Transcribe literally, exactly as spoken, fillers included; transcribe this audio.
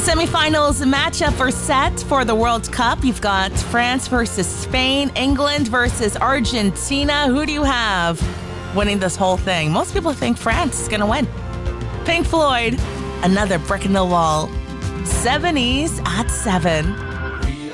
semifinals matchup are set for the World Cup. You've got France versus Spain, England versus Argentina. Who do you have winning this whole thing? Most people think France is going to win. Pink Floyd, Another Brick in the Wall. seventies at seven.